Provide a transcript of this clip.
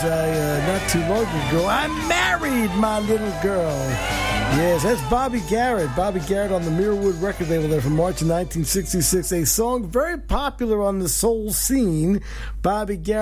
not too long ago. I married my little girl. Yes, that's Bobby Garrett. Bobby Garrett on the Mirrorwood record label there from March of 1966. A song very popular on the soul scene. Bobby Garrett.